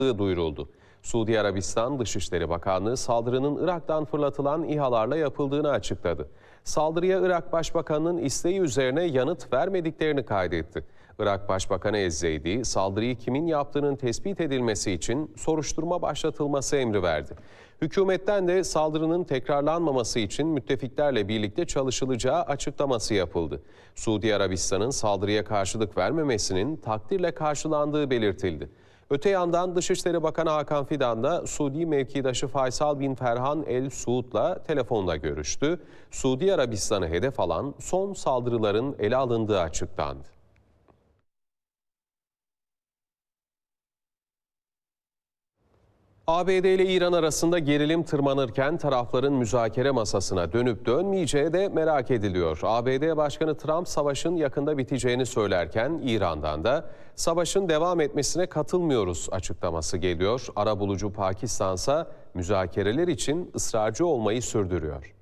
duyuruldu. Suudi Arabistan Dışişleri Bakanlığı saldırının Irak'tan fırlatılan İHA'larla yapıldığını açıkladı. Saldırıya Irak Başbakanı'nın isteği üzerine yanıt vermediklerini kaydetti. Irak Başbakanı Ez-Zeydi, saldırıyı kimin yaptığının tespit edilmesi için soruşturma başlatılması emri verdi. Hükümetten de saldırının tekrarlanmaması için müttefiklerle birlikte çalışılacağı açıklaması yapıldı. Suudi Arabistan'ın saldırıya karşılık vermemesinin takdirle karşılandığı belirtildi. Öte yandan Dışişleri Bakanı Hakan Fidan da Suudi mevkidaşı Faysal bin Ferhan El Suud'la telefonda görüştü. Suudi Arabistan'ı hedef alan son saldırıların ele alındığı açıklandı. ABD ile İran arasında gerilim tırmanırken tarafların müzakere masasına dönüp dönmeyeceği de merak ediliyor. ABD Başkanı Trump savaşın yakında biteceğini söylerken İran'dan da savaşın devam etmesine katılmıyoruz açıklaması geliyor. Arabulucu Pakistan ise müzakereler için ısrarcı olmayı sürdürüyor.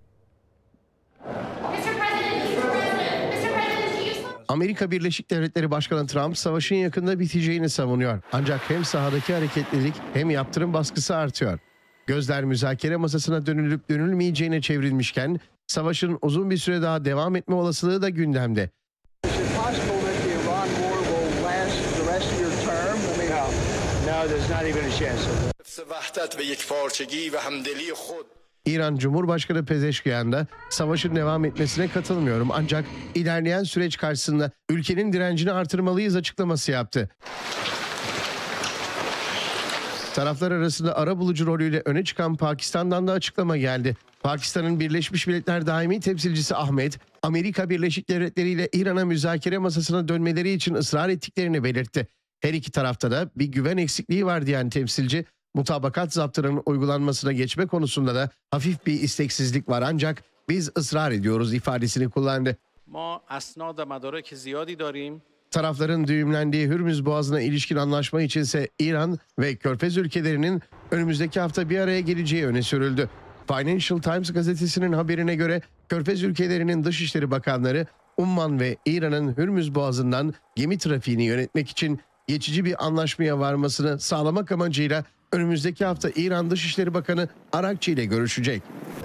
Amerika Birleşik Devletleri Başkanı Trump savaşın yakında biteceğini savunuyor. Ancak hem sahadaki hareketlilik hem yaptırım baskısı artıyor. Gözler müzakere masasına dönülüp dönülmeyeceğine çevrilmişken savaşın uzun bir süre daha devam etme olasılığı da gündemde. İran Cumhurbaşkanı Pezeşkiyan da savaşın devam etmesine katılmıyorum ancak ilerleyen süreç karşısında ülkenin direncini artırmalıyız açıklaması yaptı. Taraflar arasında arabulucu rolüyle öne çıkan Pakistan'dan da açıklama geldi. Pakistan'ın Birleşmiş Milletler Daimi Temsilcisi Ahmet, Amerika Birleşik Devletleri ile İran'a müzakere masasına dönmeleri için ısrar ettiklerini belirtti. Her iki tarafta da bir güven eksikliği var diyen temsilci, mutabakat zaptının uygulanmasına geçme konusunda da hafif bir isteksizlik var ancak biz ısrar ediyoruz ifadesini kullandı. Tarafların düğümlendiği Hürmüz Boğazı'na ilişkin anlaşma içinse İran ve Körfez ülkelerinin önümüzdeki hafta bir araya geleceği öne sürüldü. Financial Times gazetesinin haberine göre Körfez ülkelerinin Dışişleri Bakanları Umman ve İran'ın Hürmüz Boğazı'ndan gemi trafiğini yönetmek için geçici bir anlaşmaya varmasını sağlamak amacıyla önümüzdeki hafta İran Dışişleri Bakanı Arakçi ile görüşecek.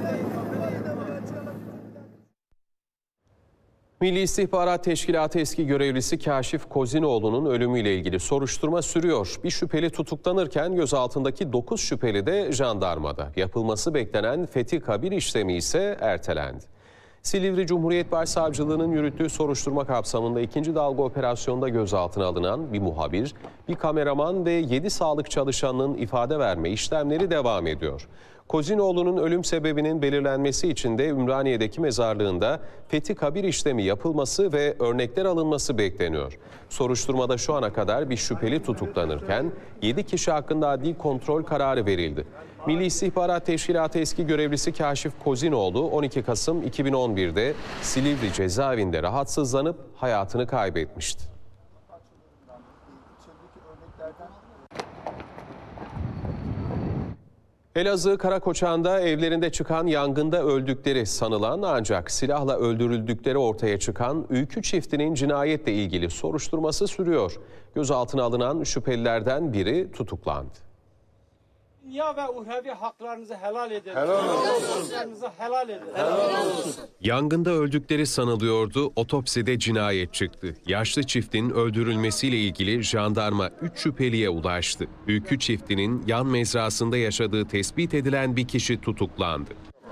Milli İstihbarat Teşkilatı eski görevlisi Kaşif Kozinoğlu'nun ölümüyle ilgili soruşturma sürüyor. Bir şüpheli tutuklanırken gözaltındaki 9 şüpheli de jandarmada. Yapılması beklenen fethi kabir işlemi ise ertelendi. Silivri Cumhuriyet Başsavcılığı'nın yürüttüğü soruşturma kapsamında 2. dalga operasyonda gözaltına alınan bir muhabir, bir kameraman ve 7 sağlık çalışanının ifade verme işlemleri devam ediyor. Kozinoğlu'nun ölüm sebebinin belirlenmesi için de Ümraniye'deki mezarlığında fethi kabir işlemi yapılması ve örnekler alınması bekleniyor. Soruşturmada şu ana kadar bir şüpheli tutuklanırken 7 kişi hakkında adli kontrol kararı verildi. Milli İstihbarat Teşkilatı eski görevlisi Kaşif Kozinoğlu 12 Kasım 2011'de Silivri cezaevinde rahatsızlanıp hayatını kaybetmişti. Elazığ Karakoçan'da evlerinde çıkan yangında öldükleri sanılan ancak silahla öldürüldükleri ortaya çıkan Ülkü çiftinin cinayetle ilgili soruşturması sürüyor. Gözaltına alınan şüphelilerden biri tutuklandı. Dünya ve uhrevi haklarınızı helal edin. Haklarınızı helal edin. Helal olsun. Yangında öldükleri sanılıyordu, otopside cinayet çıktı. Yaşlı çiftin öldürülmesiyle ilgili jandarma 3 şüpheliye ulaştı. Ülkü çiftinin yan mezrasında yaşadığı tespit edilen bir kişi tutuklandı.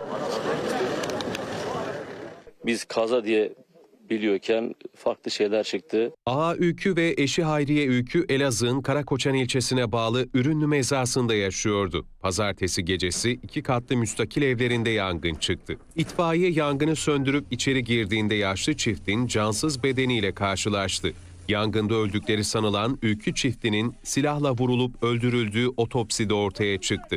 Biz kaza diye biliyorken farklı şeyler çıktı. Ağa Ülkü ve eşi Hayriye Ülkü Elazığ'ın Karakoçan ilçesine bağlı Ürünlü mezrasında yaşıyordu. Pazartesi gecesi 2 katlı müstakil evlerinde yangın çıktı. İtfaiye yangını söndürüp içeri girdiğinde yaşlı çiftin cansız bedeniyle karşılaştı. Yangında öldükleri sanılan Ülkü çiftinin silahla vurulup öldürüldüğü otopside ortaya çıktı.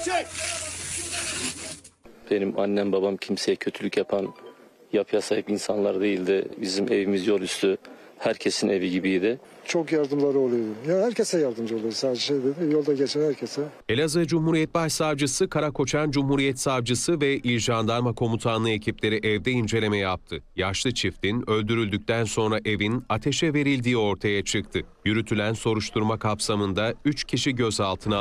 Benim annem babam kimseye kötülük yapan, yapıya sahip insanlar değildi. Bizim evimiz yol üstü. Herkesin evi gibiydi. Çok yardımları oluyordu. Ya herkese yardımcı oluyor. Sadece yolda geçen herkese. Elazığ Cumhuriyet Başsavcısı, Karakoçan Cumhuriyet Savcısı ve İl Jandarma Komutanlığı ekipleri evde inceleme yaptı. Yaşlı çiftin öldürüldükten sonra evin ateşe verildiği ortaya çıktı. Yürütülen soruşturma kapsamında 3 kişi gözaltına